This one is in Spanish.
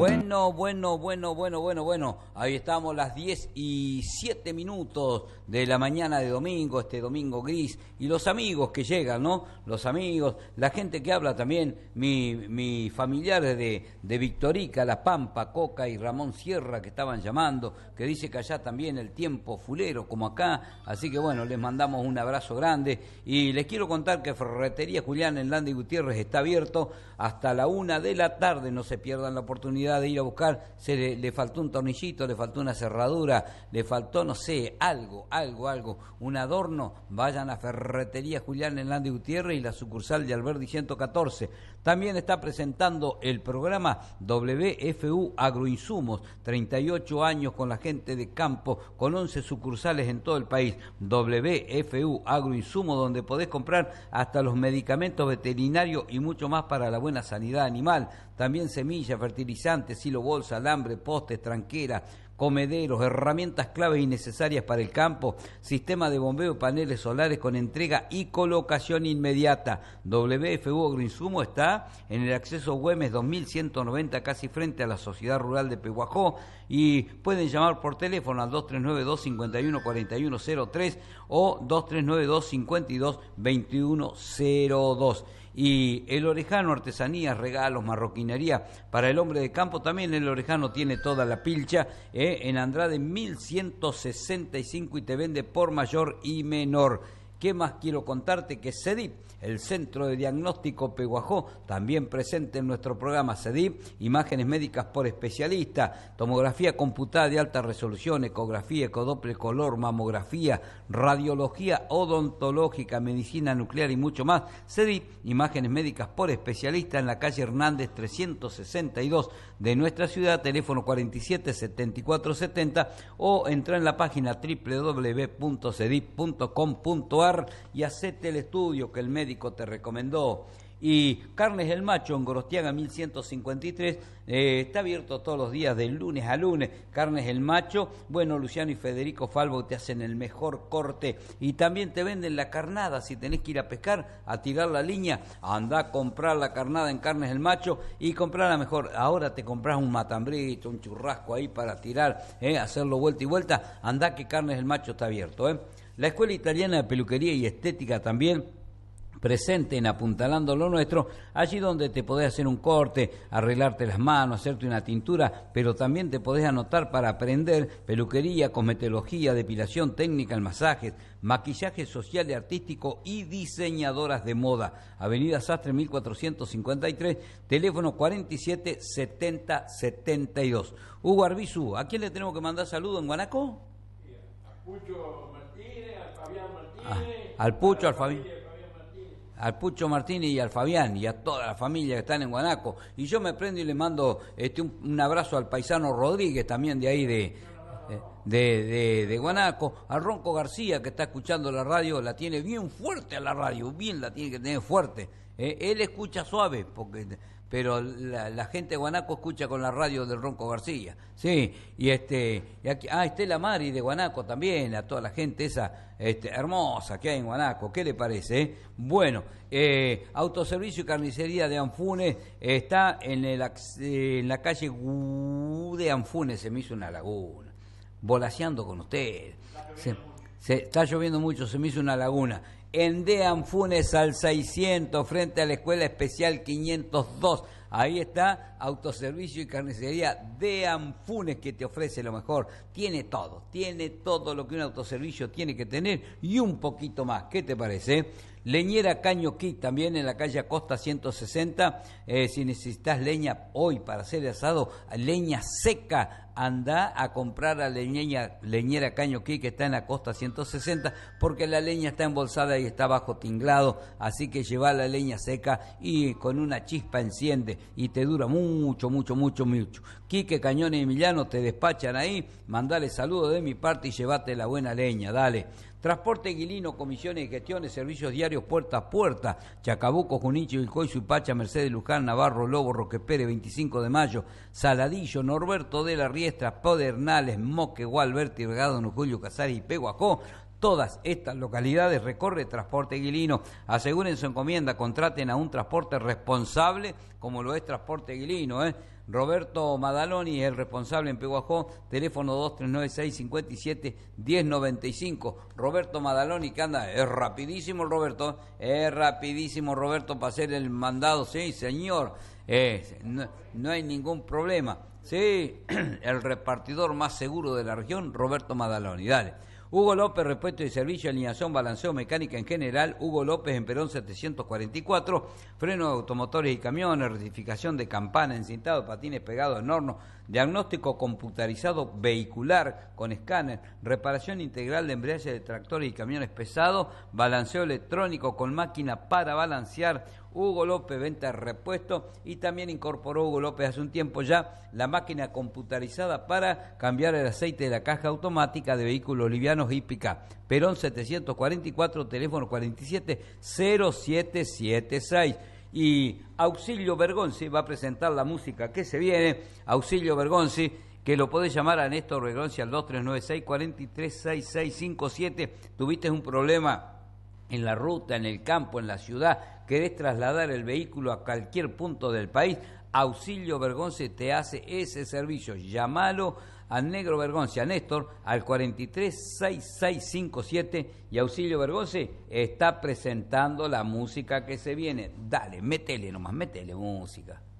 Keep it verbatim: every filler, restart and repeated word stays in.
Bueno, bueno, bueno, bueno, bueno, bueno. Ahí estamos, las diez y siete minutos de la mañana de domingo, este domingo gris. Y los amigos que llegan, ¿no? Los amigos, la gente que habla también, mi, mi familiares de, de Victorica, La Pampa, Coca y Ramón Sierra, que estaban llamando, que dice que allá también el tiempo fulero, como acá. Así que bueno, les mandamos un abrazo grande. Y les quiero contar que Ferretería Julián en Landa y Gutiérrez está abierto hasta la una de la tarde. No se pierdan la oportunidad de ir a buscar. Se le, le faltó un tornillito, le faltó una cerradura, le faltó, no sé, algo, algo, algo, un adorno. Vayan a Ferretería Julián en Landa y Gutiérrez y la sucursal de Alberdi ciento catorce. También está presentando el programa W F U Agroinsumos, treinta y ocho años con la gente de campo, con once sucursales en todo el país. W F U Agroinsumos, donde podés comprar hasta los medicamentos veterinarios y mucho más para la buena sanidad animal. También semillas, fertilizantes, silo bolsa, alambre, postes, tranquera, comederos, herramientas claves y necesarias para el campo, sistema de bombeo, paneles solares con entrega y colocación inmediata. W F U Agroinsumo está en el acceso Güemes dos mil ciento noventa, casi frente a la Sociedad Rural de Pehuajó, y pueden llamar por teléfono al dos tres nueve dos, cinco uno cuatro uno cero tres o dos tres nueve dos, cinco dos, dos uno cero dos. Y El Orejano, artesanías, regalos, marroquinería para el hombre de campo. También El Orejano tiene toda la pilcha eh, en Andrade mil ciento sesenta y cinco y te vende por mayor y menor. ¿Qué más quiero contarte? Que CEDIP, el Centro de Diagnóstico Pehuajó, también presente en nuestro programa. CEDIP, imágenes médicas por especialista, tomografía computada de alta resolución, ecografía, ecodoppler color, mamografía, radiología odontológica, medicina nuclear y mucho más. CEDIP, imágenes médicas por especialista, en la calle Hernández trescientos sesenta y dos de nuestra ciudad, teléfono cuarenta y siete, setenta y cuatro setenta, o entra en la página doble u doble u doble u punto cedip punto com punto ar y hacete el estudio que el médico te recomendó. Y Carnes El Macho en Gorostiaga mil ciento cincuenta y tres, eh, está abierto todos los días de lunes a lunes. Carnes El Macho, bueno, Luciano y Federico Falvo te hacen el mejor corte y también te venden la carnada. Si tenés que ir a pescar, a tirar la línea, anda a comprar la carnada en Carnes El Macho y comprarla mejor. Ahora te compras un matambrito, un churrasco ahí para tirar, eh, hacerlo vuelta y vuelta, anda que Carnes El Macho está abierto. Eh. La Escuela Italiana de Peluquería y Estética también presente en Apuntalando lo Nuestro, allí donde te podés hacer un corte, arreglarte las manos, hacerte una tintura, pero también te podés anotar para aprender peluquería, cosmetología, depilación técnica, masajes, maquillaje social y artístico y diseñadoras de moda. Avenida Sastre mil cuatrocientos cincuenta y tres, teléfono cuarenta y siete, setenta, setenta y dos. Hugo Arbizu, ¿a quién le tenemos que mandar saludos en Guanaco? Sí, a Pucho Martínez, al Fabián Martínez. Ah, al Pucho, al Fabián. Al Pucho Martínez y al Fabián y a toda la familia que están en Guanaco. Y yo me prendo y le mando este un, un abrazo al paisano Rodríguez, también de ahí de, de, de, de Guanaco. Al Ronco García, que está escuchando la radio, la tiene bien fuerte a la radio, bien la tiene que tener fuerte. Eh, él escucha suave, porque pero la, la gente de Guanaco escucha con la radio del Ronco García. Sí, y este, y aquí, ah, Estela Mari de Guanaco también, a toda la gente esa este, hermosa que hay en Guanaco. ¿Qué le parece? Eh? Bueno, eh, Autoservicio y Carnicería de Anfunes está en, el, en la calle de Anfunes, se me hizo una laguna, volaseando con usted. Se, se, está lloviendo mucho, se me hizo una laguna. En De Anfunes al seiscientos, frente a la Escuela Especial quinientos dos. Ahí está Autoservicio y Carnicería de Anfunes, que te ofrece lo mejor. Tiene todo, tiene todo lo que un autoservicio tiene que tener y un poquito más. ¿Qué te parece? Leñera Caño Kit, también en la calle Acosta ciento sesenta. Eh, si necesitas leña hoy para hacer asado, leña seca, anda a comprar a leñera, leñera Caño Kit, que está en la Costa ciento sesenta, porque la leña está embolsada y está bajo tinglado. Así que lleva la leña seca y con una chispa enciende y te dura mucho, mucho, mucho, mucho. Quique Cañón y Emiliano te despachan ahí. Mandale saludos de mi parte y llévate la buena leña, dale. Transporte Guilino, comisiones y gestiones, servicios diarios puerta a puerta. Chacabuco, Junichi, Vilcoy, Suipacha, Mercedes, Luján, Navarro, Lobo, Roque Pérez, veinticinco de mayo, Saladillo, Norberto de la Riestra, Pedernales, Moque, Gualberti, Regado, Nuculio, Casares y Pehuajó. todas estas localidades recorre Transporte Guilino. Aseguren su encomienda, contraten a un transporte responsable como lo es Transporte Guilino, ¿eh? Roberto Madaloni es el responsable en Peguajó, teléfono dos tres nueve seis, cinco siete, uno cero nueve cinco. Roberto Madaloni, que anda, es rapidísimo Roberto, es rapidísimo Roberto para hacer el mandado, sí señor, eh, no, no hay ningún problema. Sí, el repartidor más seguro de la región, Roberto Madaloni, dale. Hugo López, repuesto y servicio, alineación, balanceo, mecánica en general. Hugo López en Perón setecientos cuarenta y cuatro, freno de automotores y camiones, rectificación de campana, encintado de patines pegados en horno, diagnóstico computarizado vehicular con escáner, reparación integral de embrague de tractores y camiones pesados, balanceo electrónico con máquina para balancear. Hugo López, venta de repuesto, y también incorporó Hugo López hace un tiempo ya la máquina computarizada para cambiar el aceite de la caja automática de vehículos livianos y pick-up. Perón setecientos cuarenta y cuatro, teléfono cuarenta y siete cero siete setenta y seis. Y Auxilio Bergonzi va a presentar la música que se viene. Auxilio Bergonzi, que lo podés llamar a Néstor Bergonzi al dos tres nueve seis, cuatro tres seis seis cinco siete. Tuviste un problema en la ruta, en el campo, en la ciudad, querés trasladar el vehículo a cualquier punto del país, Auxilio Bergonzi te hace ese servicio. Llámalo a Negro Bergonzi, a Néstor, al cuatro tres seis seis cinco siete, y Auxilio Bergonzi está presentando la música que se viene. Dale, métele nomás, métele música.